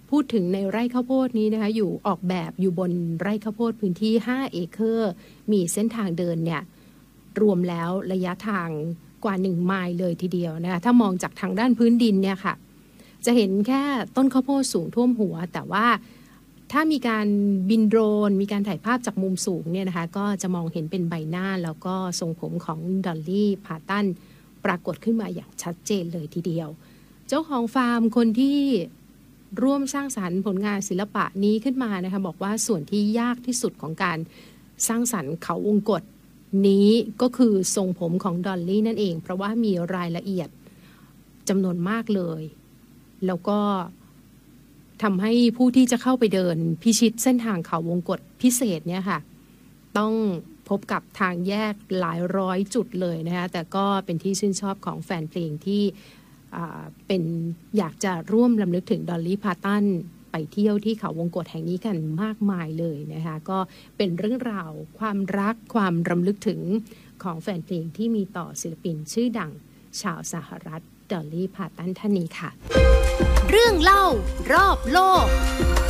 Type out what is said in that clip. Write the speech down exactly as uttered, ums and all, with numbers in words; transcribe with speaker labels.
Speaker 1: พูดถึงในไร่ข้าวโพดนี้นะคะอยู่ออกแบบอยู่บนไร่ข้าวโพดพื้นที่ห้าเอเคอร์มีเส้นทางเดินเนี่ยรวมแล้วระยะทางกว่าหนึ่งไมล์เลยทีเดียวนะคะถ้ามองจากทางด้านพื้นดินเนี่ยค่ะจะเห็นแค่ต้นข้าวโพดสูงท่วมหัวแต่ว่าถ้ามีการบินโดรนมีการถ่ายภาพจากมุมสูงเนี่ยนะคะก็จะมองเห็นเป็นใบหน้าแล้วก็ทรงผมของดอลลี่พาตันปรากฏขึ้นมาอย่างชัดเจนเลยทีเดียวเจ้าของฟาร์มคนที่ร่วมสร้างสรรค์ผลงานศิลปะนี้ขึ้นมานะคะบอกว่าส่วนที่ยากที่สุดของการสร้างสรรค์เขาวงกตนี้ก็คือทรงผมของดอลลี่นั่นเองเพราะว่ามีรายละเอียดจำนวนมากเลยแล้วก็ทำให้ผู้ที่จะเข้าไปเดินพิชิตเส้นทางเขาวงกตพิเศษเนี่ยค่ะต้องพบกับทางแยกหลายร้อยจุดเลยนะคะแต่ก็เป็นที่ชื่นชอบของแฟนเพลงที่เป็นอยากจะร่วมรำลึกถึงดอลลี่พาตันไปเที่ยวที่เขาวงกตแห่งนี้กันมากมายเลยนะคะก็เป็นเรื่องราวความรักความรำลึกถึงของแฟนเพลงที่มีต่อศิลปินชื่อดังชาวสหรัฐดอลลี่พาตันท่านนี้ค่ะเรื่องเล่ารอบโลก